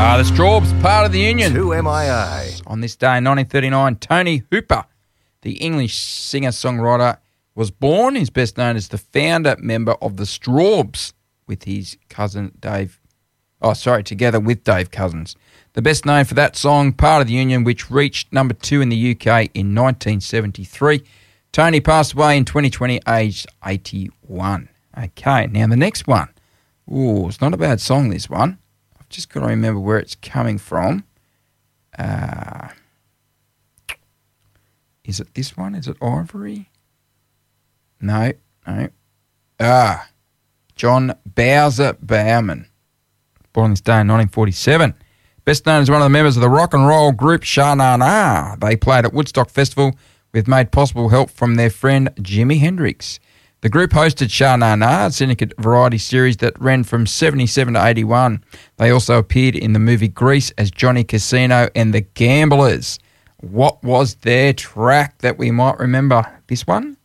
The Strawbs, Part of the Union. 2MIA. On this day in 1939, Tony Hooper, the English singer-songwriter, was born. He's best known as the founder member of the Strawbs with his cousin Dave. Together with Dave Cousins. The best known for that song, Part of the Union, which reached number 2 in the UK in 1973. Tony passed away in 2020, aged 81. Okay, now the next one. Ooh, it's not a bad song, this one. I've just got to remember where it's coming from. Is it this one? Is it Ivory? No. John Bowser Bowman. Born this day in 1947. Best known as one of the members of the rock and roll group Sha Na Na. They played at Woodstock Festival with made possible help from their friend Jimi Hendrix. The group hosted Sha Na Na, a syndicate variety series that ran from 77 to 81. They also appeared in the movie Grease as Johnny Casino and the Gamblers. What was their track that we might remember? This one?